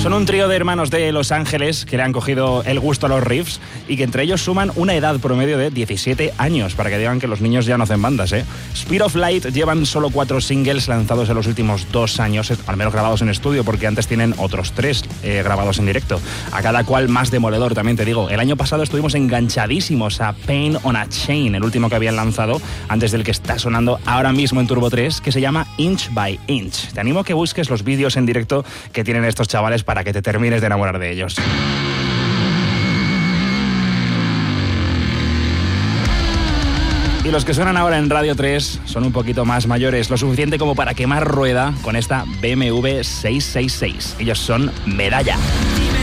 Son un trío de hermanos de Los Ángeles que le han cogido el gusto a los riffs y que entre ellos suman una edad promedio de 17 años, para que digan que los niños ya no hacen bandas, ¿eh? Speed of Light llevan solo 4 singles lanzados en los últimos 2 años, al menos grabados en estudio, porque antes tienen otros 3 grabados en directo. A cada cual más demoledor, también te digo. El año pasado estuvimos enganchadísimos a Pain on a Chain, el último que habían lanzado antes del que está sonando ahora mismo en Turbo 3, que se llama Inch by Inch. Te animo a que busques los vídeos en directo que tienen estos chavales para que te termines de enamorar de ellos. Y los que suenan ahora en Radio 3 son un poquito más mayores, lo suficiente como para quemar rueda con esta BMW 666. Ellos son Medalla.